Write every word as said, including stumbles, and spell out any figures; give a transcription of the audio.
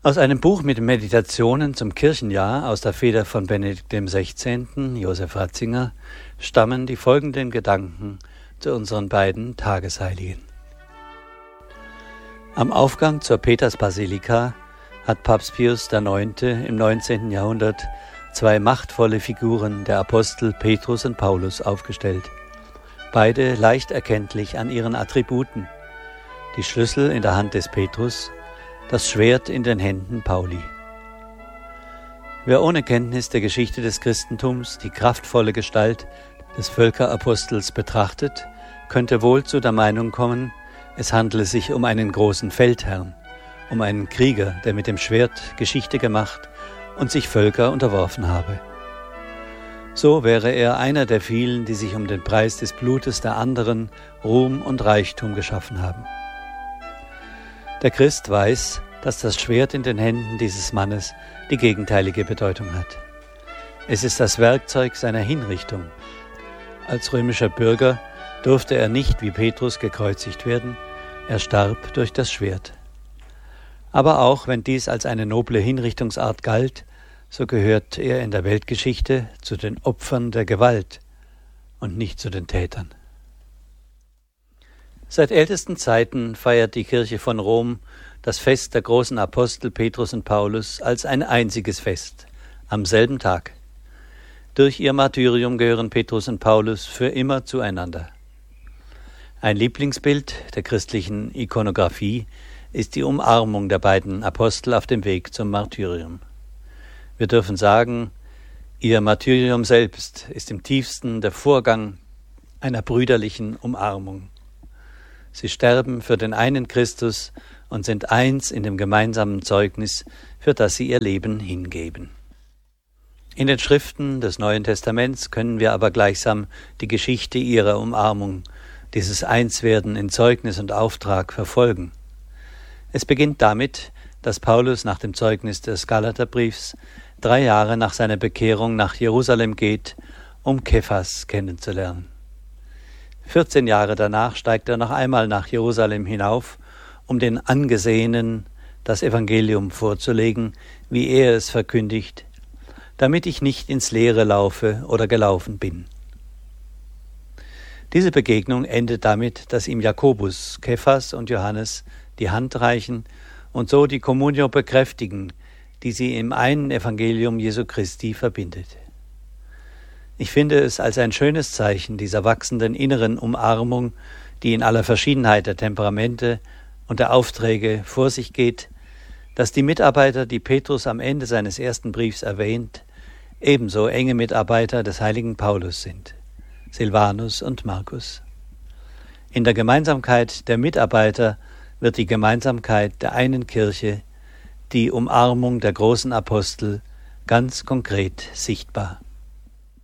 Aus einem Buch mit Meditationen zum Kirchenjahr aus der Feder von Benedikt dem Sechzehnten, Josef Ratzinger, stammen die folgenden Gedanken zu unseren beiden Tagesheiligen. Am Aufgang zur Petersbasilika hat Papst Pius der Neunte im neunzehnten Jahrhundert zwei machtvolle Figuren der Apostel Petrus und Paulus aufgestellt, beide leicht erkenntlich an ihren Attributen, die Schlüssel in der Hand des Petrus, das Schwert in den Händen Pauli. Wer ohne Kenntnis der Geschichte des Christentums die kraftvolle Gestalt des Völkerapostels betrachtet, könnte wohl zu der Meinung kommen, es handle sich um einen großen Feldherrn, um einen Krieger, der mit dem Schwert Geschichte gemacht und sich Völker unterworfen habe. So wäre er einer der vielen, die sich um den Preis des Blutes der anderen Ruhm und Reichtum geschaffen haben. Der Christ weiß, dass das Schwert in den Händen dieses Mannes die gegenteilige Bedeutung hat. Es ist das Werkzeug seiner Hinrichtung. Als römischer Bürger durfte er nicht wie Petrus gekreuzigt werden, er starb durch das Schwert. Aber auch wenn dies als eine noble Hinrichtungsart galt, so gehört er in der Weltgeschichte zu den Opfern der Gewalt und nicht zu den Tätern. Seit ältesten Zeiten feiert die Kirche von Rom das Fest der großen Apostel Petrus und Paulus als ein einziges Fest, am selben Tag. Durch ihr Martyrium gehören Petrus und Paulus für immer zueinander. Ein Lieblingsbild der christlichen Ikonographie ist die Umarmung der beiden Apostel auf dem Weg zum Martyrium. Wir dürfen sagen, ihr Martyrium selbst ist im tiefsten der Vorgang einer brüderlichen Umarmung. Sie sterben für den einen Christus und sind eins in dem gemeinsamen Zeugnis, für das sie ihr Leben hingeben. In den Schriften des Neuen Testaments können wir aber gleichsam die Geschichte ihrer Umarmung, dieses Einswerden in Zeugnis und Auftrag verfolgen. Es beginnt damit, dass Paulus nach dem Zeugnis des Galaterbriefs drei Jahre nach seiner Bekehrung nach Jerusalem geht, um Kephas kennenzulernen. vierzehn Jahre danach steigt er noch einmal nach Jerusalem hinauf, um den Angesehenen das Evangelium vorzulegen, wie er es verkündigt, damit ich nicht ins Leere laufe oder gelaufen bin. Diese Begegnung endet damit, dass ihm Jakobus, Kephas und Johannes die Hand reichen und so die Communio bekräftigen, die sie im einen Evangelium Jesu Christi verbindet. Ich finde es als ein schönes Zeichen dieser wachsenden inneren Umarmung, die in aller Verschiedenheit der Temperamente und der Aufträge vor sich geht, dass die Mitarbeiter, die Petrus am Ende seines ersten Briefs erwähnt, ebenso enge Mitarbeiter des heiligen Paulus sind, Silvanus und Markus. In der Gemeinsamkeit der Mitarbeiter wird die Gemeinsamkeit der einen Kirche, die Umarmung der großen Apostel, ganz konkret sichtbar.